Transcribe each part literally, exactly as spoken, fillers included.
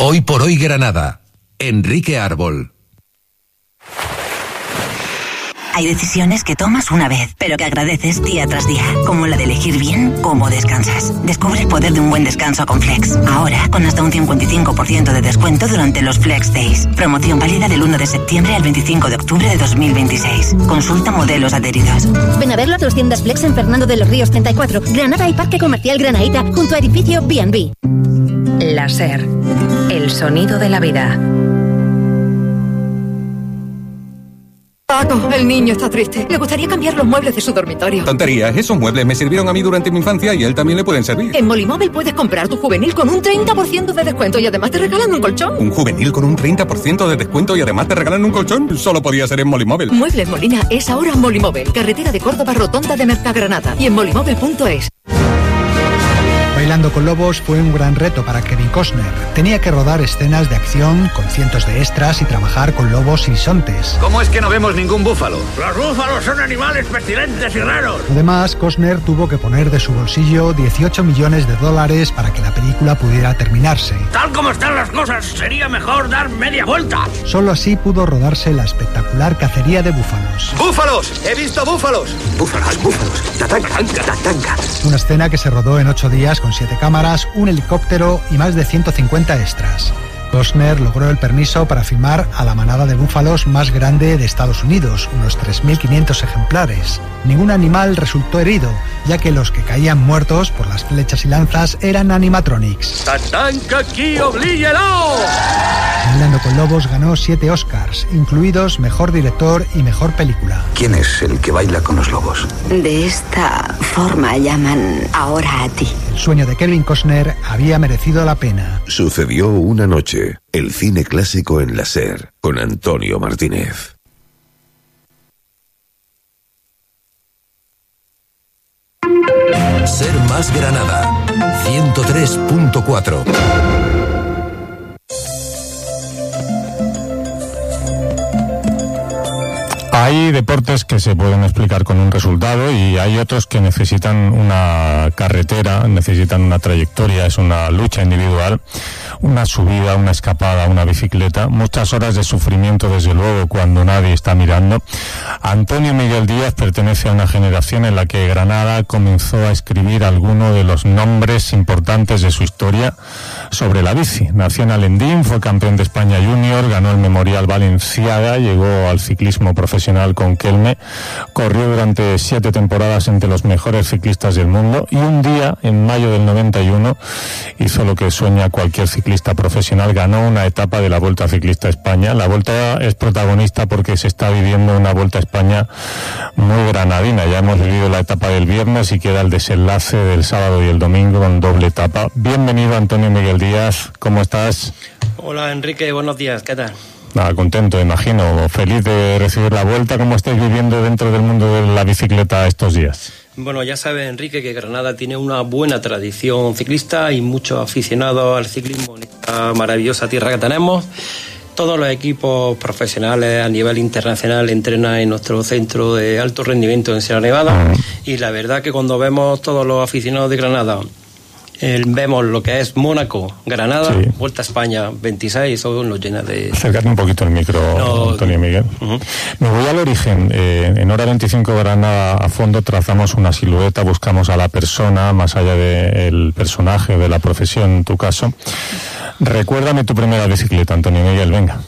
Hoy por hoy Granada. Enrique Árbol. Hay decisiones que tomas una vez, pero que agradeces día tras día, como la de elegir bien cómo descansas. Descubre el poder de un buen descanso con Flex. Ahora, con hasta un cincuenta y cinco por ciento de descuento durante los Flex Days. Promoción válida del uno de septiembre al veinticinco de octubre de dos mil veintiséis. Consulta modelos adheridos. Ven a verlo a tus tiendas Flex en Fernando de los Ríos treinta y cuatro, Granada y Parque Comercial Granaíta, junto a edificio B and B. La SER, el sonido de la vida. Paco, el niño está triste. Le gustaría cambiar los muebles de su dormitorio. Tonterías, esos muebles me sirvieron a mí durante mi infancia y a él también le pueden servir. En Molimóvil puedes comprar tu juvenil con un treinta por ciento de descuento y además te regalan un colchón. ¿Un juvenil con un treinta por ciento de descuento y además te regalan un colchón? Solo podía ser en Molimóvil. Muebles Molina es ahora Molimóvil. Carretera de Córdoba, Rotonda de Mercagranada. Y en molimóvil punto es. Bailando con Lobos fue un gran reto para Kevin Costner. Tenía que rodar escenas de acción con cientos de extras y trabajar con lobos y bisontes. ¿Cómo es que no vemos ningún búfalo? Los búfalos son animales pestilentes y raros. Además, Costner tuvo que poner de su bolsillo dieciocho millones de dólares para que la película pudiera terminarse. Tal como están las cosas, sería mejor dar media vuelta. Solo así pudo rodarse la espectacular cacería de búfalos. ¡Búfalos! ¡He visto búfalos! ¡Búfalos, búfalos! ¡Tatanca, tatanca, tatanca! Una escena que se rodó en ocho días con siete cámaras, un helicóptero y más de ciento cincuenta extras. Costner logró el permiso para filmar a la manada de búfalos más grande de Estados Unidos, unos tres mil quinientos ejemplares. Ningún animal resultó herido, ya que los que caían muertos por las flechas y lanzas eran animatronics. ¡Tatanca aquí, oblíguelo! Bailando con Lobos ganó siete Oscars, incluidos Mejor Director y Mejor Película. ¿Quién es el que baila con los lobos? De esta forma llaman ahora a ti. El sueño de Kevin Costner había merecido la pena. Sucedió una noche, el cine clásico en la SER, con Antonio Martínez. Ser Más Granada, ciento tres punto cuatro. Hay deportes que se pueden explicar con un resultado y hay otros que necesitan una carretera, necesitan una trayectoria, es una lucha individual, una subida, una escapada, una bicicleta, muchas horas de sufrimiento desde luego cuando nadie está mirando. Antonio Miguel Díaz pertenece a una generación en la que Granada comenzó a escribir algunos de los nombres importantes de su historia sobre la bici. Nació en Alendín, fue campeón de España Junior, ganó el Memorial Balenciaga, llegó al ciclismo profesional con Kelme, corrió durante siete temporadas entre los mejores ciclistas del mundo y un día, en mayo del noventa y uno, hizo lo que sueña cualquier ciclista profesional, ganó una etapa de la Vuelta Ciclista a España. La Vuelta es protagonista porque se está viviendo una Vuelta a España muy granadina. Ya hemos vivido la etapa del viernes y queda el desenlace del sábado y el domingo con doble etapa. Bienvenido, Antonio Miguel Díaz, ¿cómo estás? Hola, Enrique, buenos días, ¿qué tal? Nada, contento, imagino, feliz de recibir la vuelta. ¿Cómo estáis viviendo dentro del mundo de la bicicleta estos días? Bueno, ya sabes, Enrique, que Granada tiene una buena tradición ciclista y muchos aficionados al ciclismo en esta maravillosa tierra que tenemos. Todos los equipos profesionales a nivel internacional entrenan en nuestro centro de alto rendimiento en Sierra Nevada. Mm. Y la verdad que cuando vemos todos los aficionados de Granada, Eh, vemos lo que es Mónaco, Granada, sí. Vuelta a España veintiséis, eso nos llena de... Acércate un poquito el micro, no, Antonio Miguel. Uh-huh. Me voy al origen. Eh, en Hora veinticinco Granada a fondo trazamos una silueta, buscamos a la persona, más allá del personaje o de la profesión en tu caso. Recuérdame tu primera bicicleta, Antonio Miguel, venga.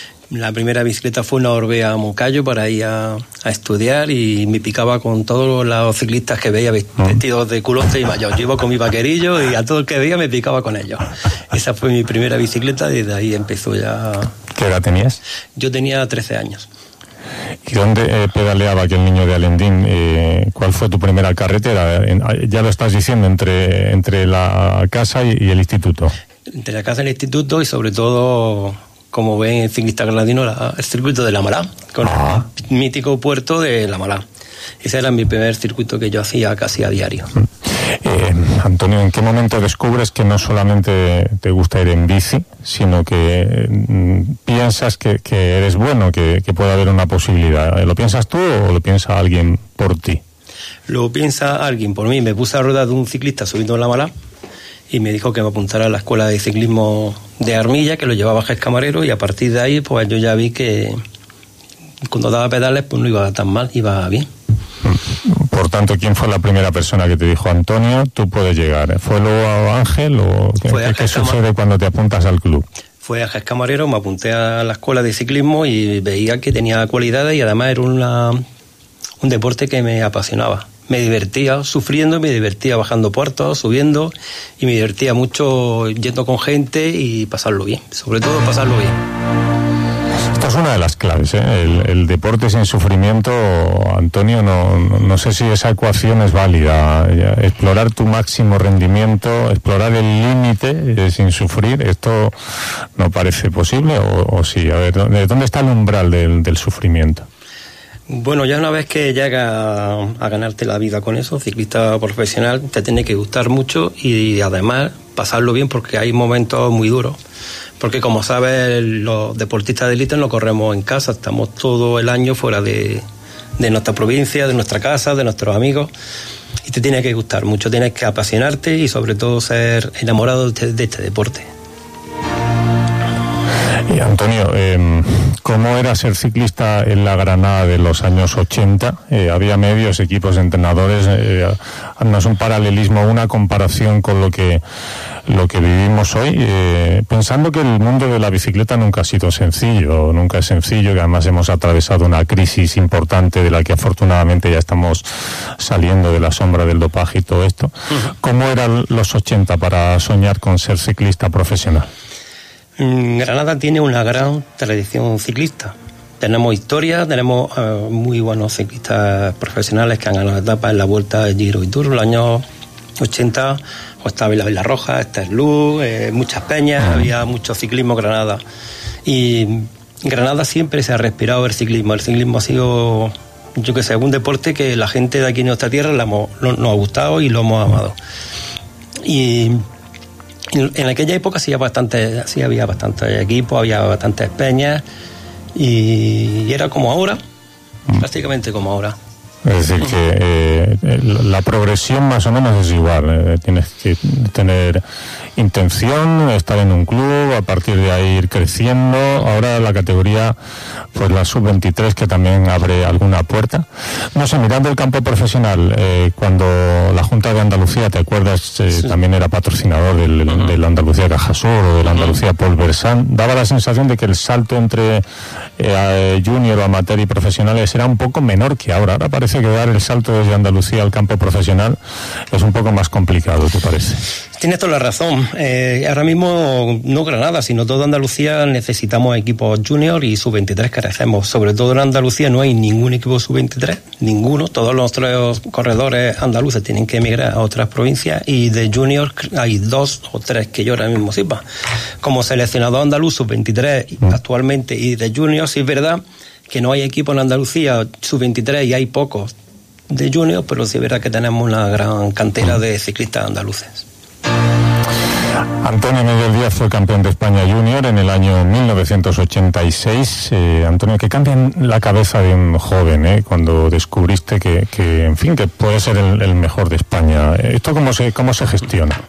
La primera bicicleta fue una Orbea Moncayo para ir a, a estudiar y me picaba con todos los ciclistas que veía vestidos de culote y mayor. Yo iba con mi vaquerillo y a todo el que veía me picaba con ellos. Esa fue mi primera bicicleta y desde ahí empezó ya... ¿Qué edad tenías? Yo tenía trece años. ¿Y dónde eh, pedaleaba aquel niño de Alendín? Eh, ¿Cuál fue tu primera carretera? En, ya lo estás diciendo, entre, entre la casa y, y el instituto. Entre la casa y el instituto y sobre todo... como ven el ciclista granadino, la, el circuito de La Malá, con ah. el mítico puerto de La Malá. Ese era mi primer circuito que yo hacía casi a diario. Eh, Antonio, ¿en qué momento descubres que no solamente te gusta ir en bici, sino que mm, piensas que, que eres bueno, que, que puede haber una posibilidad? ¿Lo piensas tú o lo piensa alguien por ti? Lo piensa alguien por mí. Me puse a rodar de un ciclista subiendo en La Malá y me dijo que me apuntara a la escuela de ciclismo de Armilla, que lo llevaba Jes Camarero, y a partir de ahí pues yo ya vi que cuando daba pedales pues no iba tan mal, iba bien. Por tanto, ¿quién fue la primera persona que te dijo, Antonio, tú puedes llegar? ¿Fue luego Ángel o qué, Fue qué sucede cuando te apuntas al club? Fue a Jes Camarero, me apunté a la escuela de ciclismo y veía que tenía cualidades y además era una, un deporte que me apasionaba. Me divertía sufriendo, me divertía bajando puertos, subiendo, y me divertía mucho yendo con gente y pasarlo bien, sobre todo pasarlo bien. Esta es una de las claves, ¿eh? el, el deporte sin sufrimiento, Antonio, no, no, no sé si esa ecuación es válida. Explorar tu máximo rendimiento, explorar el límite eh, sin sufrir, ¿esto no parece posible o, o sí? A ver, ¿dónde, dónde está el umbral del, del sufrimiento? Bueno, ya una vez que llegas a, a ganarte la vida con eso, ciclista profesional, te tiene que gustar mucho y además pasarlo bien, porque hay momentos muy duros. Porque como sabes, los deportistas de élite no corremos en casa, estamos todo el año fuera de, de nuestra provincia, de nuestra casa, de nuestros amigos, y te tiene que gustar mucho, tienes que apasionarte y sobre todo ser enamorado de este, de este deporte. Y Antonio, eh, ¿cómo era ser ciclista en la Granada de los años ochenta? Eh, había medios, equipos, entrenadores. Eh, haznos un paralelismo, una comparación con lo que lo que vivimos hoy, eh, pensando que el mundo de la bicicleta nunca ha sido sencillo, nunca es sencillo, que además hemos atravesado una crisis importante de la que afortunadamente ya estamos saliendo de la sombra del dopaje y todo esto. Uh-huh. ¿Cómo eran los ochenta para soñar con ser ciclista profesional? Granada tiene una gran tradición ciclista. Tenemos historia, tenemos uh, muy buenos ciclistas profesionales que han ganado etapas en la Vuelta de Giro y Tour. En los años ochenta pues, estaba la Vila Roja, Esther Luz, eh, muchas peñas, uh-huh. había mucho ciclismo en Granada. Y en Granada siempre se ha respirado el ciclismo. El ciclismo ha sido, yo que sé, un deporte que la gente de aquí en nuestra tierra la hemos, lo, nos ha gustado y lo hemos amado. Y en aquella época sí había bastantes, sí había bastantes equipos, había bastantes peñas y era como ahora, prácticamente como ahora. Es decir, que eh, la progresión más o menos es igual. Eh, tienes que tener intención, estar en un club, a partir de ahí ir creciendo. Ahora la categoría, pues la sub veintitrés, que también abre alguna puerta. No sé, mirando el campo profesional, eh, cuando la Junta de Andalucía, ¿te acuerdas? Eh, sí. También era patrocinador del, uh-huh. del Andalucía Cajasur o del Andalucía Paul Versant. Daba la sensación de que el salto entre eh, junior o amateur y profesionales era un poco menor que ahora. Ahora parece que dar el salto desde Andalucía al campo profesional es un poco más complicado, ¿te parece? Tienes toda la razón. Eh, ahora mismo no Granada, sino toda Andalucía necesitamos equipos junior y sub veintitrés carecemos. Sobre todo en Andalucía no hay ningún equipo sub veintitrés, ninguno. Todos nuestros corredores andaluces tienen que emigrar a otras provincias y de junior hay dos o tres que yo ahora mismo sepa. Como seleccionador andaluz sub veintitrés mm. actualmente y de junior, sí es verdad que no hay equipo en Andalucía sub veintitrés y hay pocos de junior, pero sí es verdad que tenemos una gran cantera de ciclistas andaluces. Antonio Miguel Díaz fue campeón de España Junior en el año mil novecientos ochenta y seis. Eh, Antonio, ¿qué cambia en la cabeza de un joven eh, cuando descubriste que, que, en fin, que puede ser el, el mejor de España? ¿Esto cómo se, cómo se gestiona?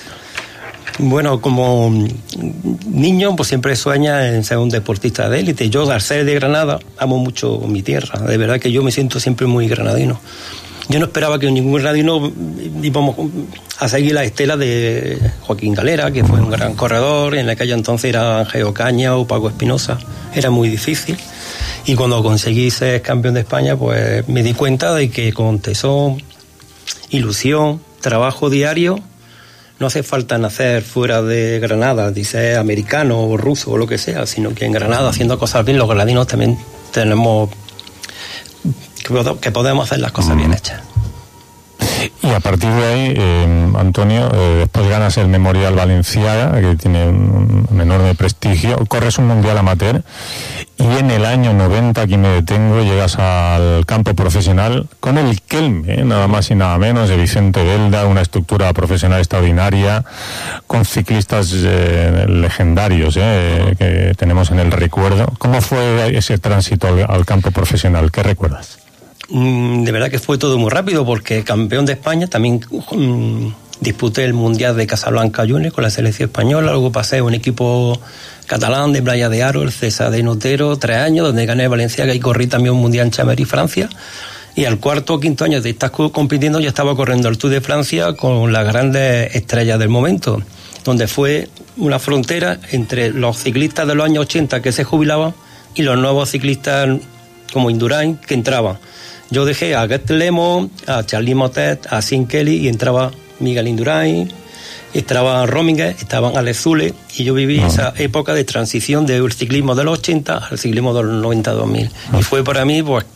Bueno, como niño, pues siempre sueña en ser un deportista de élite. Yo, al ser de Granada, amo mucho mi tierra. De verdad que yo me siento siempre muy granadino. Yo no esperaba que ningún granadino íbamos a seguir la estela de Joaquín Galera, que fue un gran corredor. En aquella entonces era Ángel Ocaña o Paco Espinosa. Era muy difícil. Y cuando conseguí ser campeón de España, pues me di cuenta de que con tesón, ilusión, trabajo diario, no hace falta nacer fuera de Granada, dice americano o ruso o lo que sea, sino que en Granada, haciendo cosas bien, los granadinos también tenemos que podemos hacer las cosas bien hechas. Y a partir de ahí, eh, Antonio, eh, después ganas el Memorial Valenciaga, que tiene un, un enorme prestigio, corres un mundial amateur, y en el año noventa, aquí me detengo, llegas al campo profesional con el Kelme, eh, nada más y nada menos, de Vicente Belda, una estructura profesional extraordinaria, con ciclistas eh, legendarios eh, que tenemos en el recuerdo. ¿Cómo fue ese tránsito al, al campo profesional? ¿Qué recuerdas? De verdad que fue todo muy rápido, porque campeón de España también mmm, disputé el Mundial de Casablanca Junior con la selección española, luego pasé a un equipo catalán de Playa de Aro, el César de Notero, tres años, donde gané Valenciaga y corrí también un Mundial en Chamery, Francia. Y al cuarto o quinto año de estar compitiendo yo estaba corriendo el Tour de Francia con las grandes estrellas del momento, donde fue una frontera entre los ciclistas de los años ochenta que se jubilaban y los nuevos ciclistas como Indurain que entraban. Yo dejé a Gert Lemo, a Charlie Motet, a Sean Kelly y entraba Miguel Indurain, entraba Rominger, estaban Alex Zule y yo viví ah. esa época de transición del ciclismo de los ochenta al ciclismo de los noventa dos mil. Ah. Y fue para mí pues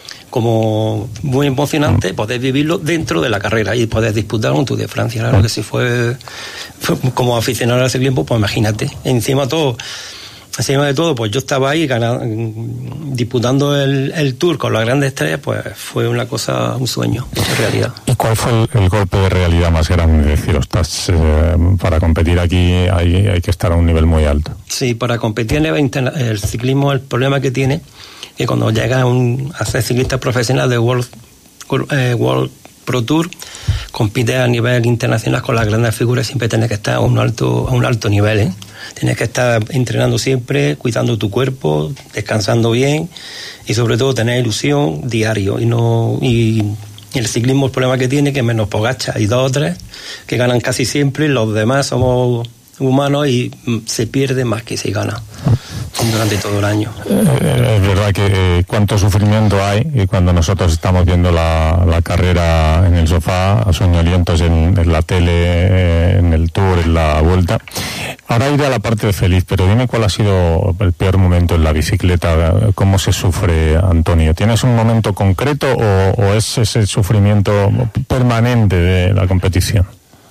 como muy emocionante poder vivirlo dentro de la carrera y poder disputar un Tour de Francia. Claro que sí fue, fue como aficionado al ciclismo, pues imagínate, encima todo, encima de todo, pues yo estaba ahí ganando, disputando el, el Tour con las grandes estrellas, pues fue una cosa, un sueño hecho realidad. ¿Y cuál fue el, el golpe de realidad más grande? Es decir, estás, eh, para competir aquí hay, hay que estar a un nivel muy alto. Sí, para competir en el, el ciclismo, el problema que tiene que cuando llega un, a ser ciclista profesional de World, eh, World Pro Tour, compite a nivel internacional con las grandes figuras, siempre tienes que estar a un alto, a un alto nivel, ¿eh? Tienes que estar entrenando siempre, cuidando tu cuerpo, descansando bien y sobre todo tener ilusión diario. Y no y, y el ciclismo, el problema que tiene que menos Pogačar y dos o tres que ganan casi siempre, los demás somos humanos y se pierde más que se gana durante todo el año. Eh, es verdad que eh, cuánto sufrimiento hay y cuando nosotros estamos viendo la, la carrera en el sofá, soñolientos en, en la tele, eh, en el Tour, en la Vuelta. Ahora iré a la parte feliz, pero dime cuál ha sido el peor momento en la bicicleta, cómo se sufre, Antonio. ¿Tienes un momento concreto o, o es ese sufrimiento permanente de la competición?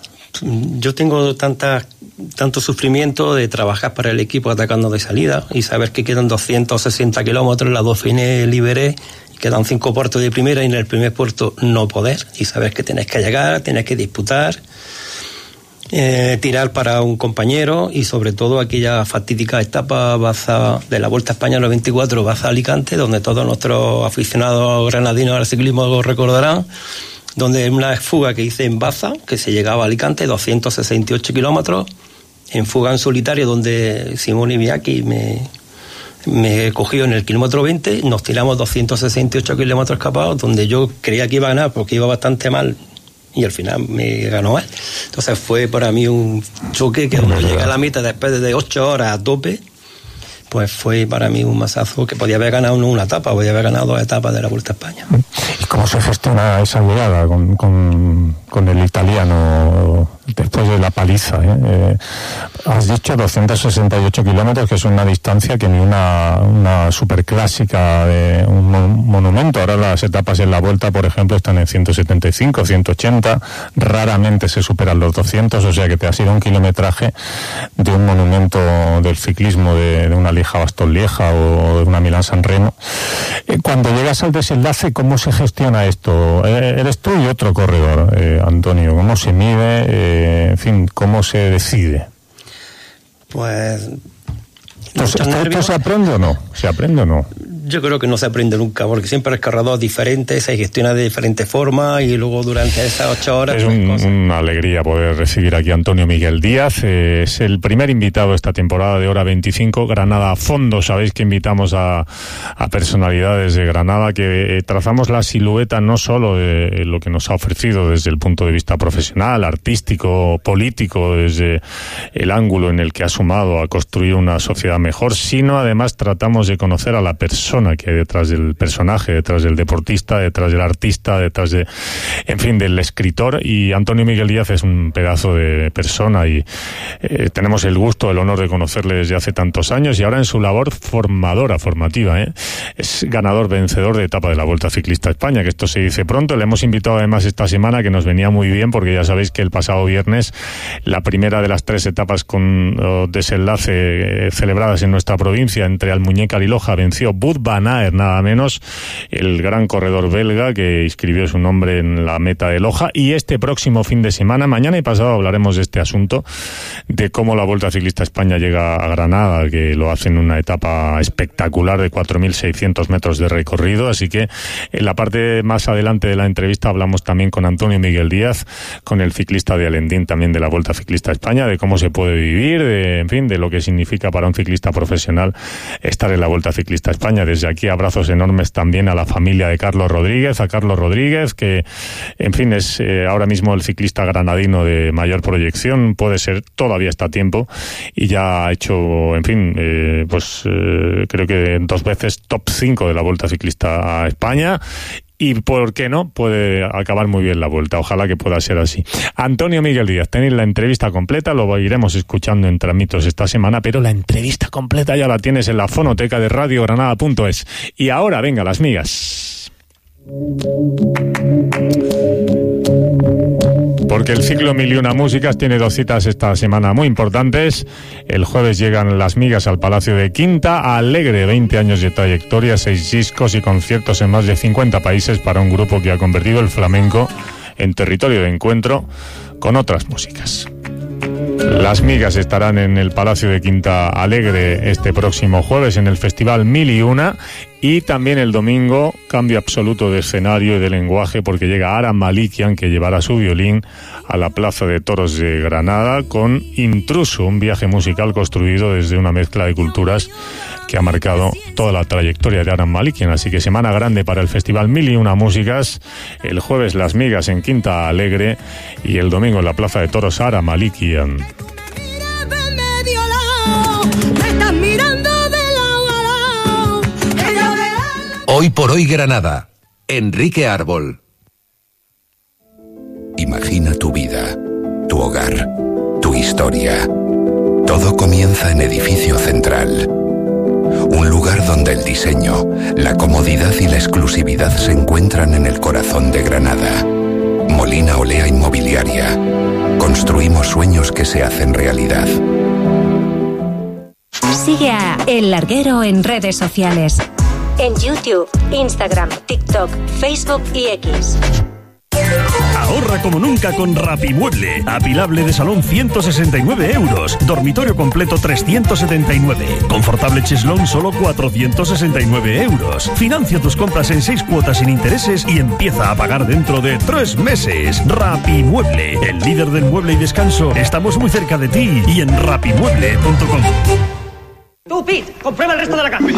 Yo tengo tantas tanto sufrimiento de trabajar para el equipo atacando de salida y saber que quedan doscientos sesenta kilómetros, la Dauphiné Libéré, y quedan cinco puertos de primera y en el primer puerto no poder, y saber que tienes que llegar, tienes que disputar, eh, tirar para un compañero y sobre todo aquella fatídica etapa Baza de la Vuelta a España noventa y cuatro, Baza-Alicante, donde todos nuestros aficionados granadinos al ciclismo lo recordarán, donde en una fuga que hice en Baza, que se llegaba a Alicante, doscientos sesenta y ocho kilómetros, en fuga en solitario, donde Simone Bianchi me, me cogió en el kilómetro veinte, nos tiramos doscientos sesenta y ocho kilómetros escapados, donde yo creía que iba a ganar porque iba bastante mal y al final me ganó él. Entonces fue para mí un choque que cuando llegué a la meta después de ocho horas a tope, pues fue para mí un masazo que podía haber ganado no una etapa, podía haber ganado dos etapas de la Vuelta a España. ¿Y cómo se gestiona esa llegada con, con, con el italiano después de la paliza? ¿eh? Eh, has dicho doscientos sesenta y ocho kilómetros, que es una distancia que ni una, una superclásica de un monumento. Ahora las etapas en la Vuelta, por ejemplo, están en ciento setenta y cinco, ciento ochenta, raramente se superan los doscientos, o sea que te ha sido un kilometraje de un monumento del ciclismo, de, de una Lieja-Bastogne-Lieja o de una Milán-San Remo. Eh, cuando llegas al desenlace, ¿cómo se gestiona esto? Eh, eres tú y otro corredor, eh, Antonio. ¿Cómo se mide? Eh, en fin, ¿cómo se decide? Pues... ¿Esto, ¿Esto se aprende o no? ¿Se aprende o no? Yo creo que no se aprende nunca, porque siempre el corredor es diferente, se gestiona de diferentes formas y luego durante esas ocho horas... Es un, una alegría poder recibir aquí a Antonio Miguel Díaz. Eh, es el primer invitado esta temporada de Hora veinticinco. Granada a fondo, sabéis que invitamos a, a personalidades de Granada, que eh, trazamos la silueta no solo de lo que nos ha ofrecido desde el punto de vista profesional, artístico, político, desde el ángulo en el que ha sumado a construir una sociedad mejor, sino además tratamos de conocer a la persona que hay detrás del personaje, detrás del deportista, detrás del artista, detrás de, en fin, del escritor. Y Antonio Miguel Díaz es un pedazo de persona y eh, tenemos el gusto, el honor de conocerle desde hace tantos años y ahora en su labor formadora, formativa, ¿eh? Es ganador, vencedor de etapa de la Vuelta Ciclista a España, que esto se dice pronto. Le hemos invitado además esta semana, que nos venía muy bien, porque ya sabéis que el pasado viernes la primera de las tres etapas con oh, desenlace eh, celebradas en nuestra provincia entre Almuñécar y Loja venció Budva Van Aert, nada menos, el gran corredor belga que inscribió su nombre en la meta de Loja. Y este próximo fin de semana, mañana y pasado, hablaremos de este asunto, de cómo la Vuelta Ciclista España llega a Granada, que lo hace en una etapa espectacular de cuatro mil seiscientos metros de recorrido. Así que en la parte más adelante de la entrevista hablamos también con Antonio Miguel Díaz, con el ciclista de Alendín, también de la Vuelta Ciclista España, de cómo se puede vivir, de, en fin, de lo que significa para un ciclista profesional estar en la Vuelta Ciclista España. Desde aquí abrazos enormes también a la familia de Carlos Rodríguez, a Carlos Rodríguez, que en fin es eh, ahora mismo el ciclista granadino de mayor proyección, puede ser, todavía está a tiempo, y ya ha hecho, en fin, eh, pues eh, creo que dos veces top cinco de la Vuelta Ciclista a España. Y por qué no, puede acabar muy bien la Vuelta, ojalá que pueda ser así. Antonio Miguel Díaz, tenéis la entrevista completa, lo iremos escuchando en Tramitos esta semana, pero la entrevista completa ya la tienes en la fonoteca de radio granada punto es. Y ahora, venga, las migas. Porque el ciclo Mil y Una Músicas tiene dos citas esta semana muy importantes. El jueves llegan las migas al Palacio de Quinta Alegre, veinte años de trayectoria, seis discos y conciertos en más de cincuenta países para un grupo que ha convertido el flamenco en territorio de encuentro con otras músicas. Las migas estarán en el Palacio de Quinta Alegre este próximo jueves en el Festival Mil y Una, y también el domingo cambio absoluto de escenario y de lenguaje porque llega Aram Malikian, que llevará su violín a la Plaza de Toros de Granada con Intruso, un viaje musical construido desde una mezcla de culturas que ha marcado toda la trayectoria de Aram Malikian. Así que semana grande para el Festival Mil y Una Músicas. El jueves las migas en Quinta Alegre y el domingo en la Plaza de Toros Aram Malikian. Hoy por hoy Granada. Enrique Árbol. Imagina tu vida, tu hogar, tu historia. Todo comienza en Edificio Central. Un lugar donde el diseño, la comodidad y la exclusividad se encuentran en el corazón de Granada. Molina Olea Inmobiliaria. Construimos sueños que se hacen realidad. Sigue a El Larguero en redes sociales. En YouTube, Instagram, TikTok, Facebook y X. Ahorra como nunca con Rapimueble. Apilable de salón ciento sesenta y nueve euros. Dormitorio completo trescientos setenta y nueve. Confortable cheslón solo cuatrocientos sesenta y nueve euros. Financia tus compras en seis cuotas sin intereses y empieza a pagar dentro de tres meses. Rapimueble, el líder del mueble y descanso. Estamos muy cerca de ti y en rapimueble punto com. Tú, Pete, comprueba el resto de la casa.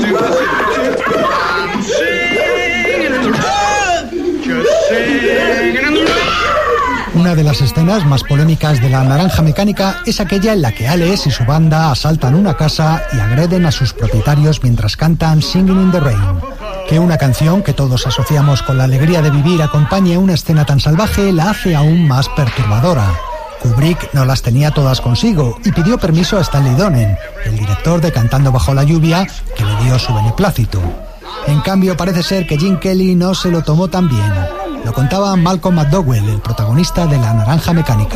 Una de las escenas más polémicas de La Naranja Mecánica es aquella en la que Alex y su banda asaltan una casa y agreden a sus propietarios mientras cantan Singing in the Rain. Que una canción que todos asociamos con la alegría de vivir acompañe una escena tan salvaje la hace aún más perturbadora. Kubrick no las tenía todas consigo y pidió permiso a Stanley Donen, el director de Cantando bajo la lluvia, que le dio su beneplácito. En cambio, parece ser que Gene Kelly no se lo tomó tan bien. Lo contaba Malcolm McDowell, el protagonista de La Naranja Mecánica.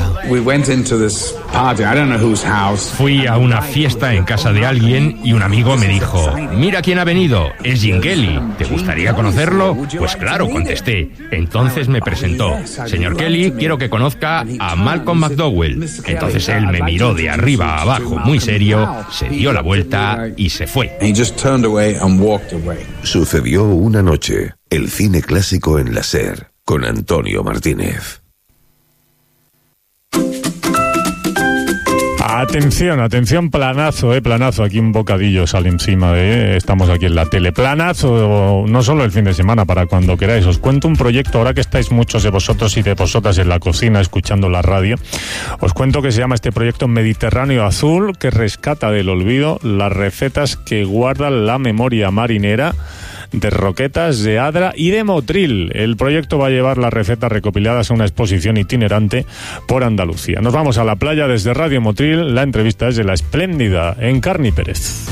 Fui a una fiesta en casa de alguien y un amigo me dijo: mira quién ha venido, es Gene Kelly, ¿te gustaría conocerlo? Pues claro, contesté. Entonces me presentó: señor Kelly, quiero que conozca a Malcolm McDowell. Entonces él me miró de arriba a abajo muy serio, se dio la vuelta y se fue. Sucedió una noche, el cine clásico en la SER, con Antonio Martínez. Atención, atención, planazo, eh, planazo, aquí un bocadillo sale encima de, eh, estamos aquí en la tele, planazo, no solo el fin de semana, para cuando queráis. Os cuento un proyecto, ahora que estáis muchos de vosotros y de vosotras en la cocina escuchando la radio, os cuento que se llama este proyecto Mediterráneo Azul, que rescata del olvido las recetas que guardan la memoria marinera de Roquetas, de Adra y de Motril. El proyecto va a llevar las recetas recopiladas a una exposición itinerante por Andalucía. Nos vamos a la playa desde Radio Motril. La entrevista es de la espléndida Encarni Pérez.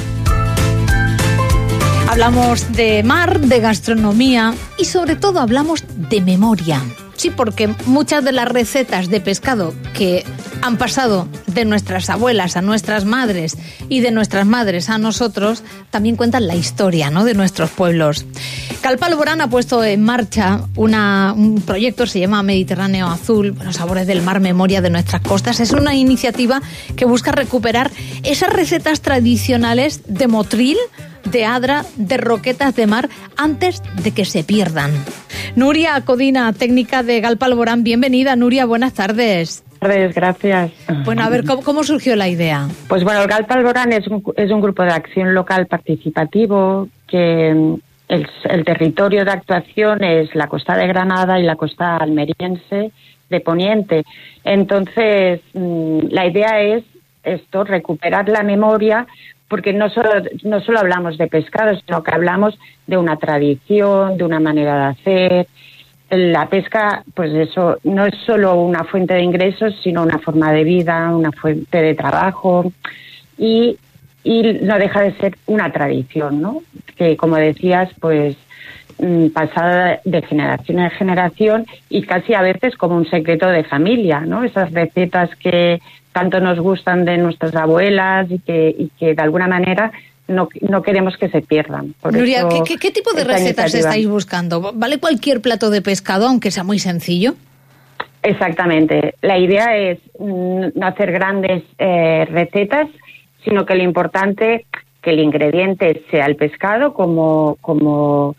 Hablamos de mar, de gastronomía y sobre todo hablamos de memoria. Sí, porque muchas de las recetas de pescado que han pasado de nuestras abuelas a nuestras madres y de nuestras madres a nosotros, también cuentan la historia, ¿no?, de nuestros pueblos. Galp Alborán ha puesto en marcha una, un proyecto, se llama Mediterráneo Azul, bueno, sabores del mar, memoria de nuestras costas. Es una iniciativa que busca recuperar esas recetas tradicionales de Motril, de Adra, de roquetas de mar, antes de que se pierdan. Nuria Codina, técnica de Galp Alborán, bienvenida. Nuria, buenas tardes. Buenas tardes, gracias. Bueno, a ver, ¿cómo, cómo surgió la idea? Pues bueno, el Galp Alborán es un, es un grupo de acción local participativo que el, el territorio de actuación es la costa de Granada y la costa almeriense de Poniente. Entonces, la idea es esto, recuperar la memoria, porque no solo, no solo hablamos de pescado, sino que hablamos de una tradición, de una manera de hacer. La pesca, pues eso, no es solo una fuente de ingresos, sino una forma de vida, una fuente de trabajo y, y no deja de ser una tradición, ¿no? Que, como decías, pues pasada de generación en generación y casi a veces como un secreto de familia, ¿no? Esas recetas que tanto nos gustan de nuestras abuelas y que, y que de alguna manera no, no queremos que se pierdan. Por Nuria, eso, ¿qué, qué, ¿qué tipo de recetas iniciativa. estáis buscando? ¿Vale cualquier plato de pescado, aunque sea muy sencillo? Exactamente. La idea es no hacer grandes eh, recetas, sino que lo importante que el ingrediente sea el pescado, como, como,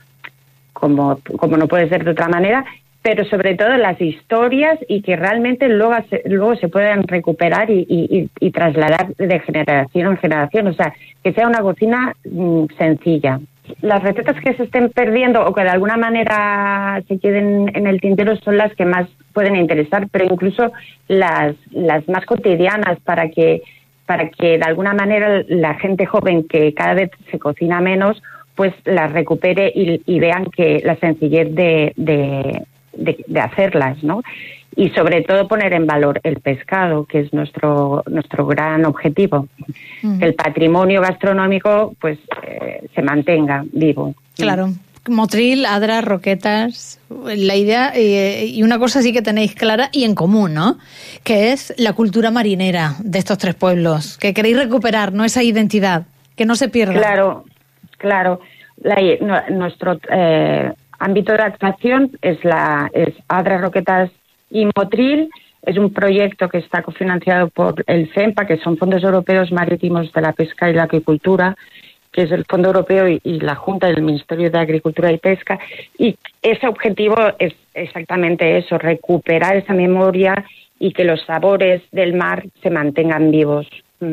como, como no puede ser de otra manera, pero sobre todo las historias y que realmente luego se, luego se puedan recuperar y, y, y trasladar de generación en generación. O sea, que sea una cocina mmm, sencilla. Las recetas que se estén perdiendo o que de alguna manera se queden en el tintero son las que más pueden interesar, pero incluso las, las más cotidianas para que, para que de alguna manera la gente joven que cada vez se cocina menos, pues las recupere y, y vean que la sencillez de... de De, de hacerlas, ¿no? Y sobre todo poner en valor el pescado, que es nuestro nuestro gran objetivo, mm. que el patrimonio gastronómico pues eh, se mantenga vivo. Claro. Motril, Adra, roquetas, la idea eh, y una cosa sí que tenéis clara y en común, ¿no? Que es la cultura marinera de estos tres pueblos, que queréis recuperar, ¿no? Esa identidad, que no se pierda. Claro, claro. La, no, nuestro eh, ámbito de actuación es la es Adra, Roquetas y Motril. Es un proyecto que está cofinanciado por el FEMPA, que son Fondos Europeos Marítimos de la Pesca y la Acuicultura, que es el Fondo Europeo y, y la Junta del Ministerio de Agricultura y Pesca. Y ese objetivo es exactamente eso, recuperar esa memoria y que los sabores del mar se mantengan vivos.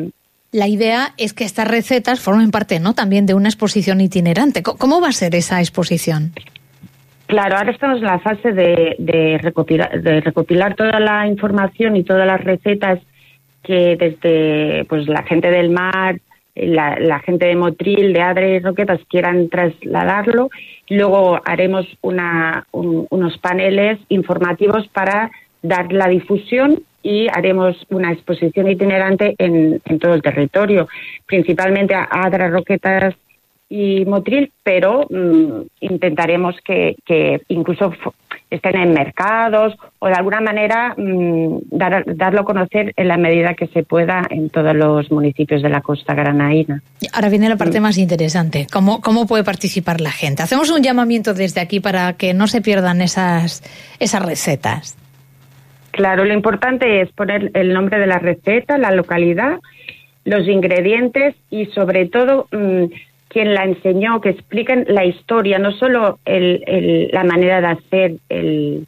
La idea es que estas recetas formen parte, ¿no?, también de una exposición itinerante. ¿Cómo va a ser esa exposición? Claro, ahora estamos en la fase de, de, recopilar, de recopilar toda la información y todas las recetas que desde pues la gente del mar, la, la gente de Motril, de Adra y Roquetas quieran trasladarlo. Luego haremos una, un, unos paneles informativos para dar la difusión y haremos una exposición itinerante en, en todo el territorio, principalmente a Adra, Roquetas y Motril, pero mmm, intentaremos que, que incluso estén en mercados o de alguna manera mmm, dar, darlo a conocer en la medida que se pueda en todos los municipios de la costa granadina. Ahora viene la parte más interesante, ¿cómo, cómo puede participar la gente? Hacemos un llamamiento desde aquí para que no se pierdan esas, esas recetas. Claro, lo importante es poner el nombre de la receta, la localidad, los ingredientes y sobre todo mmm, quien la enseñó, que expliquen la historia, no solo el, el, la manera de hacer el,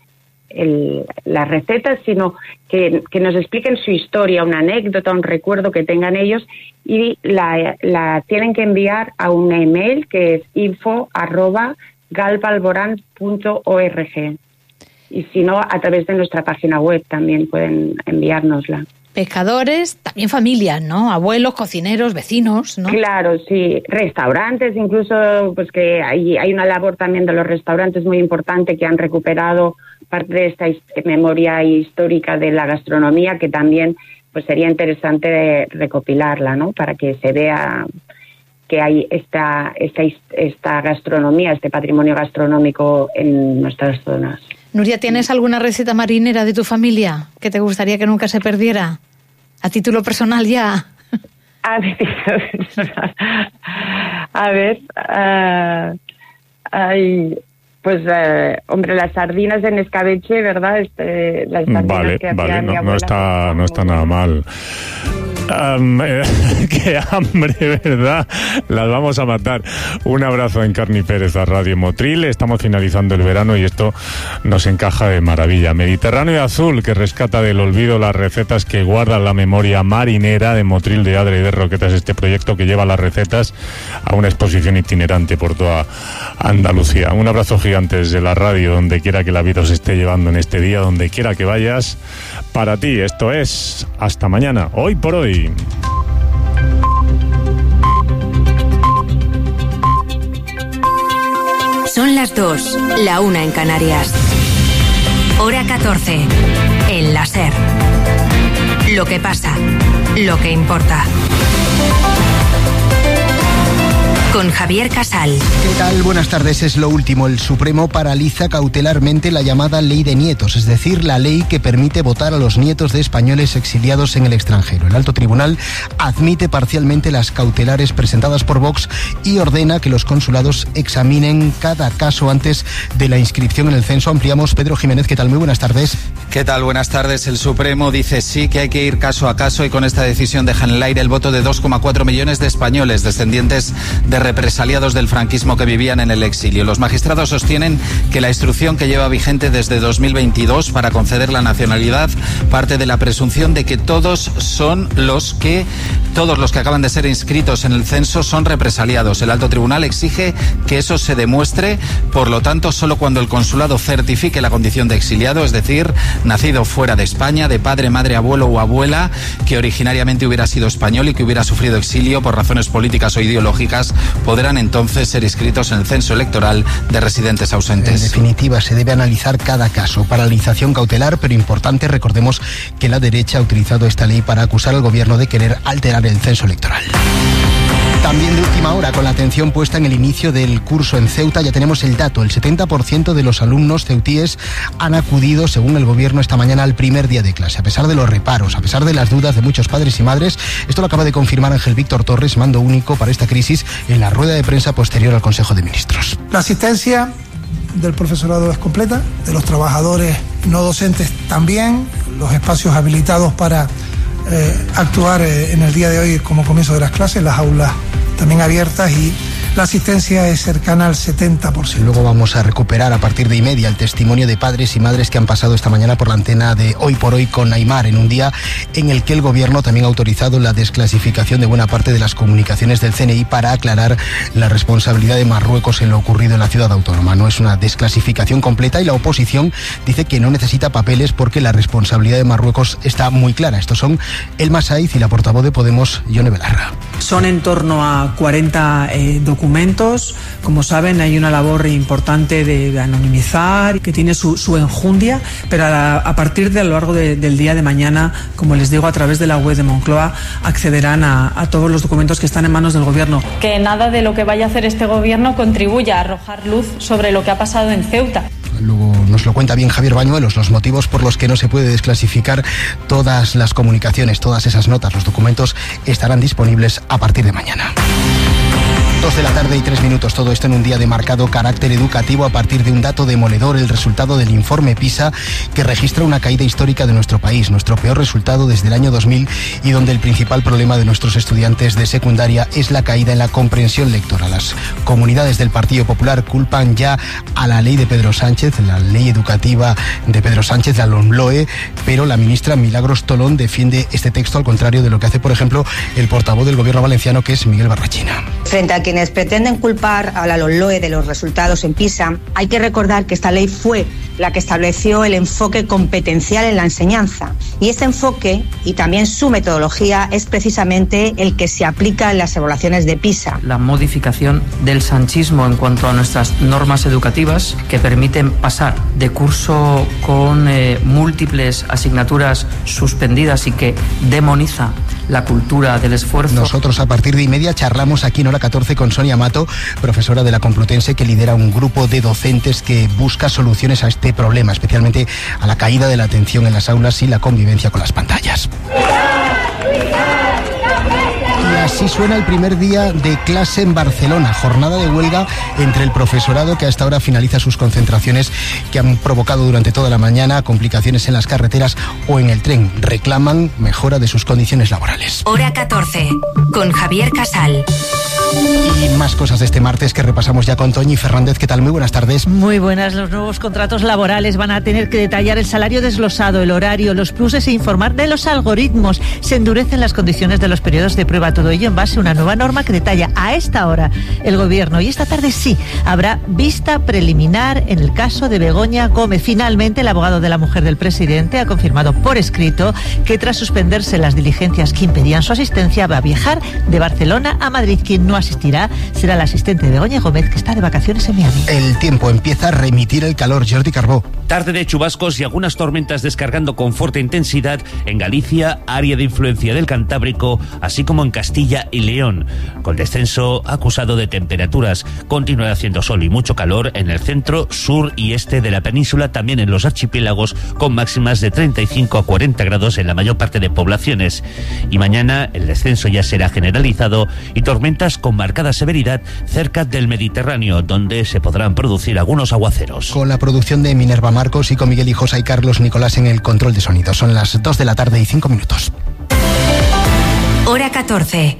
el, la receta, sino que, que nos expliquen su historia, una anécdota, un recuerdo que tengan ellos y la, la tienen que enviar a un email que es info arroba galpalborán punto org. Y si no, a través de nuestra página web también pueden enviárnosla. Pescadores, también familias, ¿no? Abuelos, cocineros, vecinos, ¿no? Claro, sí. Restaurantes, incluso, pues que hay, hay una labor también de los restaurantes muy importante que han recuperado parte de esta memoria histórica de la gastronomía, que también pues sería interesante recopilarla, ¿no? Para que se vea que hay esta, esta, esta gastronomía, este patrimonio gastronómico en nuestras zonas. Nuria, ¿tienes alguna receta marinera de tu familia que te gustaría que nunca se perdiera? A título personal ya. A título personal. A ver, uh, ay, pues, uh, hombre, las sardinas en escabeche, ¿verdad? Este, las sardinas vale, que vale, mi no, abuela. no está, no está nada mal. Um, eh, qué hambre, ¿verdad? Las vamos a matar. Un abrazo en Carni Pérez a Radio Motril. Estamos finalizando el verano y esto nos encaja de maravilla. Mediterráneo Azul, que rescata del olvido las recetas que guardan la memoria marinera de Motril de Adra y de Roquetas. Este proyecto que lleva las recetas a una exposición itinerante por toda Andalucía. Un abrazo gigante desde la radio, donde quiera que la vida os esté llevando en este día, donde quiera que vayas. Para ti, esto es Hasta Mañana, Hoy por Hoy. Son las dos, la una en Canarias. Hora catorce, en la SER. Lo que pasa, lo que importa. Con Javier Casal. ¿Qué tal? Buenas tardes. Es lo último. El Supremo paraliza cautelarmente la llamada Ley de Nietos, es decir, la ley que permite votar a los nietos de españoles exiliados en el extranjero. El Alto Tribunal admite parcialmente las cautelares presentadas por Vox y ordena que los consulados examinen cada caso antes de la inscripción en el censo. Ampliamos. Pedro Jiménez, ¿qué tal? Muy buenas tardes. ¿Qué tal? Buenas tardes. El Supremo dice sí que hay que ir caso a caso y con esta decisión deja en el aire el voto de dos coma cuatro millones de españoles descendientes de represaliados del franquismo que vivían en el exilio. Los magistrados sostienen que la instrucción que lleva vigente desde dos mil veintidós para conceder la nacionalidad parte de la presunción de que todos son los que todos los que acaban de ser inscritos en el censo son represaliados. El Alto Tribunal exige que eso se demuestre, por lo tanto, solo cuando el consulado certifique la condición de exiliado, es decir, nacido fuera de España, de padre, madre, abuelo o abuela, que originariamente hubiera sido español y que hubiera sufrido exilio por razones políticas o ideológicas, podrán entonces ser inscritos en el censo electoral de residentes ausentes. En definitiva, se debe analizar cada caso. Paralización cautelar, pero importante, recordemos que la derecha ha utilizado esta ley para acusar al gobierno de querer alterar el censo electoral. También de última hora, con la atención puesta en el inicio del curso en Ceuta, ya tenemos el dato. El setenta por ciento de los alumnos ceutíes han acudido, según el gobierno, esta mañana al primer día de clase. A pesar de los reparos, a pesar de las dudas de muchos padres y madres, esto lo acaba de confirmar Ángel Víctor Torres, mando único para esta crisis, en la rueda de prensa posterior al Consejo de Ministros. La asistencia del profesorado es completa, de los trabajadores no docentes también, los espacios habilitados para eh, actuar eh, en el día de hoy como comienzo de las clases, las aulas también abiertas y la asistencia es cercana al setenta por ciento. Luego vamos a recuperar a partir de y media el testimonio de padres y madres que han pasado esta mañana por la antena de Hoy por Hoy con Aimar, en un día en el que el gobierno también ha autorizado la desclasificación de buena parte de las comunicaciones del C N I para aclarar la responsabilidad de Marruecos en lo ocurrido en la ciudad autónoma. No es una desclasificación completa y la oposición dice que no necesita papeles porque la responsabilidad de Marruecos está muy clara. Estos son Elma Saiz y la portavoz de Podemos, Yone Belarra. Son en torno a cuarenta eh, documentos. Como saben, hay una labor importante de, de anonimizar, que tiene su, su enjundia, pero a, a partir de a lo largo de, del día de mañana, como les digo, a través de la web de Moncloa, accederán a, a todos los documentos que están en manos del gobierno. Que nada de lo que vaya a hacer este gobierno contribuya a arrojar luz sobre lo que ha pasado en Ceuta. Luego nos lo cuenta bien Javier Bañuelos, los motivos por los que no se puede desclasificar todas las comunicaciones, todas esas notas, los documentos estarán disponibles a partir de mañana. Dos de la tarde y tres minutos, todo esto en un día de marcado carácter educativo a partir de un dato demoledor, el resultado del informe PISA, que registra una caída histórica de nuestro país, nuestro peor resultado desde el año dos mil, y donde el principal problema de nuestros estudiantes de secundaria es la caída en la comprensión lectora. Las comunidades del Partido Popular culpan ya a la ley de Pedro Sánchez, la ley educativa de Pedro Sánchez, la LOMLOE, pero la ministra Milagros Tolón defiende este texto al contrario de lo que hace, por ejemplo, el portavoz del gobierno valenciano, que es Miguel Barrachina. Frente a quienes pretenden culpar a la LOMLOE de los resultados en PISA, hay que recordar que esta ley fue la que estableció el enfoque competencial en la enseñanza. Y este enfoque, y también su metodología, es precisamente el que se aplica en las evaluaciones de PISA. La modificación del sanchismo en cuanto a nuestras normas educativas, que permiten pasar de curso con eh, múltiples asignaturas suspendidas y que demoniza la cultura del esfuerzo. Nosotros a partir de y media charlamos aquí en Hora catorce con Sonia Mato, profesora de la Complutense, que lidera un grupo de docentes que busca soluciones a este problema, especialmente a la caída de la atención en las aulas y la convivencia con las pantallas. Y así suena el primer día de clase en Barcelona, jornada de huelga entre el profesorado que a esta hora finaliza sus concentraciones que han provocado durante toda la mañana complicaciones en las carreteras o en el tren. Reclaman mejora de sus condiciones laborales. Hora catorce, con Javier Casal. Y más cosas de este martes que repasamos ya con Toñi Fernández. ¿Qué tal? Muy buenas tardes. Muy buenas. Los nuevos contratos laborales van a tener que detallar el salario desglosado, el horario, los pluses e informar de los algoritmos. Se endurecen las condiciones de los periodos de prueba. Todo ello en base a una nueva norma que detalla a esta hora el Gobierno. Y esta tarde sí, habrá vista preliminar en el caso de Begoña Gómez. Finalmente, el abogado de la mujer del presidente ha confirmado por escrito que tras suspenderse las diligencias que impedían su asistencia, va a viajar de Barcelona a Madrid. Quien no asistirá será la asistente de Begoña Gómez, que está de vacaciones en Miami. El tiempo empieza a remitir el calor. Jordi Carbó. Tarde de chubascos y algunas tormentas descargando con fuerte intensidad en Galicia, área de influencia del Cantábrico, así como en Castilla y León. Con descenso acusado de temperaturas, continuará haciendo sol y mucho calor en el centro, sur y este de la península, también en los archipiélagos, con máximas de treinta y cinco a cuarenta grados en la mayor parte de poblaciones. Y mañana el descenso ya será generalizado y tormentas con marcada severidad cerca del Mediterráneo, donde se podrán producir algunos aguaceros. Con la producción de Minerva Marcos y con Miguel Hijosa y Carlos Nicolás en el control de sonido. Son las dos de la tarde y cinco minutos. Hora catorce.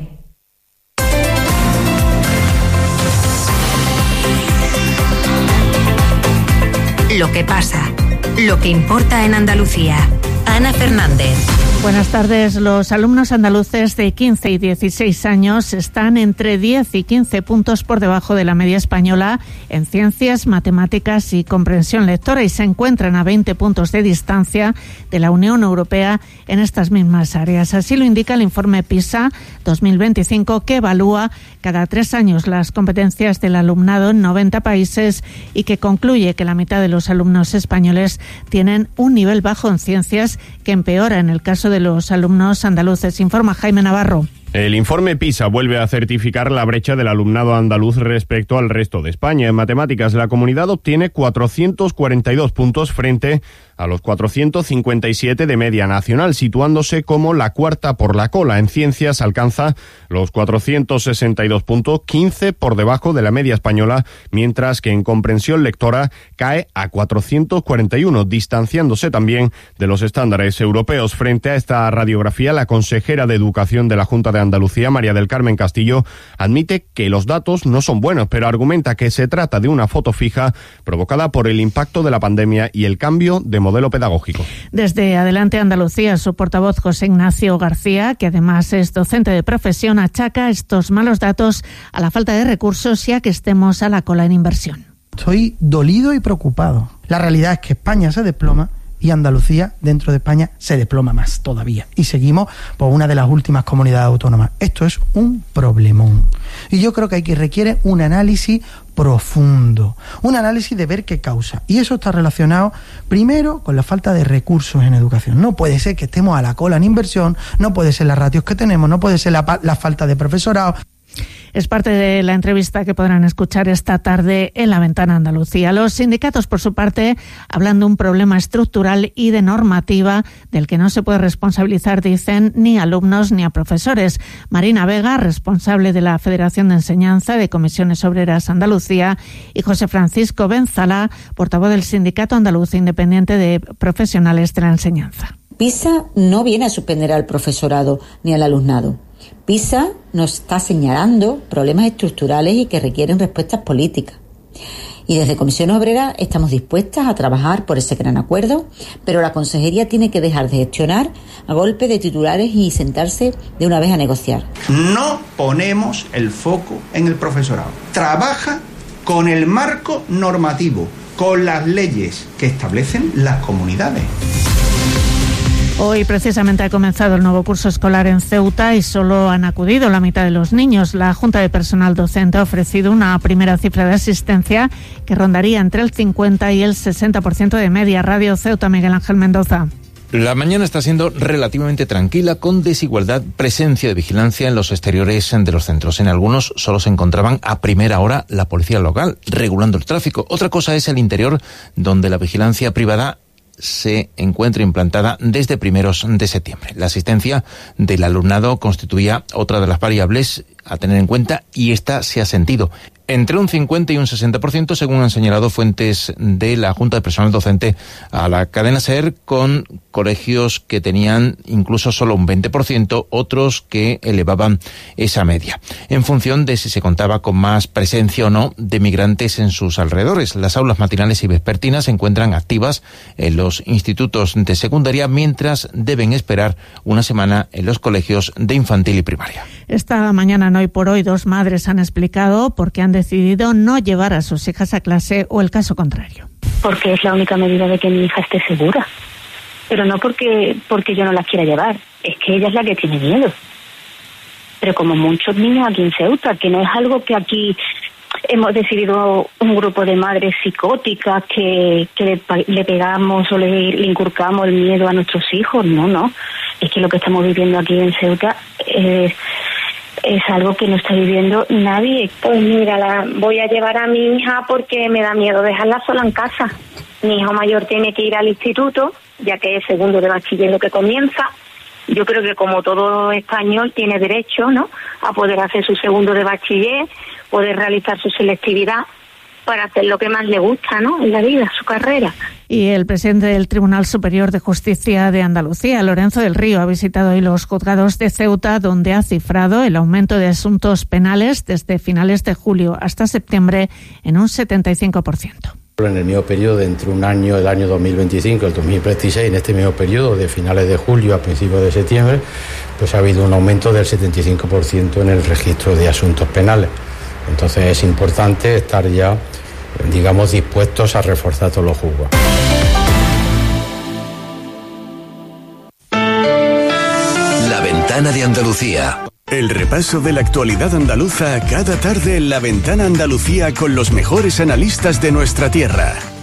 Lo que pasa, lo que importa en Andalucía. Ana Fernández. Buenas tardes. Los alumnos andaluces de quince y dieciséis años están entre diez y quince puntos por debajo de la media española en ciencias, matemáticas y comprensión lectora y se encuentran a veinte puntos de distancia de la Unión Europea en estas mismas áreas. Así lo indica el informe PISA dos mil veinticinco, que evalúa cada tres años las competencias del alumnado en noventa países y que concluye que la mitad de los alumnos españoles tienen un nivel bajo en ciencias, que empeora en el caso de los alumnos andaluces, informa Jaime Navarro. El informe PISA vuelve a certificar la brecha del alumnado andaluz respecto al resto de España. En matemáticas, la comunidad obtiene cuatrocientos cuarenta y dos puntos frente a los cuatrocientos cincuenta y siete de media nacional, situándose como la cuarta por la cola. En ciencias alcanza los cuatrocientos sesenta y dos puntos, quince por debajo de la media española, mientras que en comprensión lectora cae a cuatrocientos cuarenta y uno, distanciándose también de los estándares europeos. Frente a esta radiografía, la consejera de Educación de la Junta de Andalucía, María del Carmen Castillo, admite que los datos no son buenos, pero argumenta que se trata de una foto fija provocada por el impacto de la pandemia y el cambio de modelo pedagógico. Desde Adelante Andalucía, su portavoz José Ignacio García, que además es docente de profesión, achaca estos malos datos a la falta de recursos y a que estemos a la cola en inversión. Estoy dolido y preocupado. La realidad es que España se desploma y Andalucía, dentro de España, se desploma más todavía. Y seguimos por una de las últimas comunidades autónomas. Esto es un problemón. Y yo creo que aquí requiere un análisis profundo, un análisis de ver qué causa. Y eso está relacionado, primero, con la falta de recursos en educación. No puede ser que estemos a la cola en inversión, no puede ser las ratios que tenemos, no puede ser la, la falta de profesorado. Es parte de la entrevista que podrán escuchar esta tarde en La Ventana Andalucía. Los sindicatos, por su parte, hablan de un problema estructural y de normativa del que no se puede responsabilizar, dicen, ni a alumnos ni a profesores. Marina Vega, responsable de la Federación de Enseñanza de Comisiones Obreras Andalucía, y José Francisco Benzalá, portavoz del Sindicato Andaluz Independiente de Profesionales de la Enseñanza. PISA no viene a suspender al profesorado ni al alumnado. PISA nos está señalando problemas estructurales y que requieren respuestas políticas. Y desde Comisión Obrera estamos dispuestas a trabajar por ese gran acuerdo, pero la Consejería tiene que dejar de gestionar a golpe de titulares y sentarse de una vez a negociar. No ponemos el foco en el profesorado. Trabaja con el marco normativo, con las leyes que establecen las comunidades. Hoy precisamente ha comenzado el nuevo curso escolar en Ceuta y solo han acudido la mitad de los niños. La Junta de Personal Docente ha ofrecido una primera cifra de asistencia que rondaría entre el cincuenta y el sesenta por ciento de media. Radio Ceuta, Miguel Ángel Mendoza. La mañana está siendo relativamente tranquila, con desigualdad, presencia de vigilancia en los exteriores de los centros. En algunos solo se encontraban a primera hora la policía local, regulando el tráfico. Otra cosa es el interior, donde la vigilancia privada se encuentra implantada desde primeros de septiembre. La asistencia del alumnado constituía otra de las variables a tener en cuenta, y esta se ha sentido entre un cincuenta y un sesenta por ciento, según han señalado fuentes de la Junta de Personal Docente a la cadena SER, con colegios que tenían incluso solo un veinte por ciento, otros que elevaban esa media, en función de si se contaba con más presencia o no de migrantes en sus alrededores. Las aulas matinales y vespertinas se encuentran activas en los institutos de secundaria, mientras deben esperar una semana en los colegios de infantil y primaria. Esta mañana, en Hoy por Hoy, dos madres han explicado por qué han decidido no llevar a sus hijas a clase, o el caso contrario. Porque es la única medida de que mi hija esté segura. Pero no porque, porque yo no la quiera llevar. Es que ella es la que tiene miedo. Pero como muchos niños aquí en Ceuta, que no es algo que aquí hemos decidido un grupo de madres psicóticas que, que le, le pegamos o le, le inculcamos el miedo a nuestros hijos. No, no. Es que lo que estamos viviendo aquí en Ceuta es... es algo que no está viviendo nadie. Pues mira, la voy a llevar a mi hija porque me da miedo dejarla sola en casa. Mi hijo mayor tiene que ir al instituto, ya que es segundo de bachiller lo que comienza. Yo creo que como todo español tiene derecho, ¿no?, a poder hacer su segundo de bachiller, poder realizar su selectividad para hacer lo que más le gusta, ¿no?, en la vida, su carrera. Y el presidente del Tribunal Superior de Justicia de Andalucía, Lorenzo del Río, ha visitado hoy los juzgados de Ceuta, donde ha cifrado el aumento de asuntos penales desde finales de julio hasta septiembre en un setenta y cinco por ciento. En el mismo periodo de entre un año, el año dos mil veinticinco y el dos mil veintiséis, en este mismo periodo de finales de julio a principios de septiembre, pues ha habido un aumento del setenta y cinco por ciento en el registro de asuntos penales. Entonces es importante estar ya, digamos, dispuestos a reforzar todos los juzgados. La ventana de Andalucía. El repaso de la actualidad andaluza cada tarde en La Ventana Andalucía, con los mejores analistas de nuestra tierra.